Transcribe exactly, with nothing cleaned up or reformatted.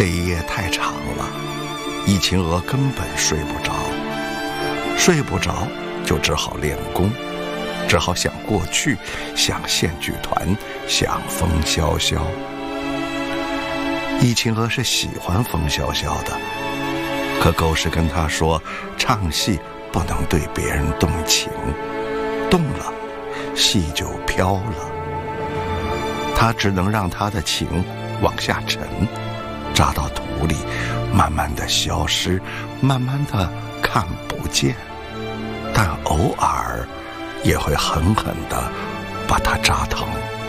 这一夜太长了，易秦娥根本睡不着，睡不着就只好练功，只好想过去，想县剧团，想风萧萧。易秦娥是喜欢风萧萧的，可狗是跟他说，唱戏不能对别人动情，动了戏就飘了。他只能让他的情往下沉，扎到土里，慢慢的消失，慢慢的看不见，但偶尔也会狠狠地把它扎疼。